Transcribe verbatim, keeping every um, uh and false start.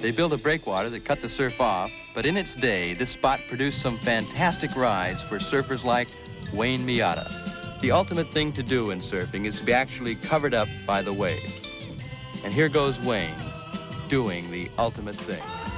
They built a breakwater that cut the surf off, but in its day, this spot produced some fantastic rides for surfers like Wayne Miata. The ultimate thing to do in surfing is to be actually covered up by the wave. And here goes Wayne, doing the ultimate thing.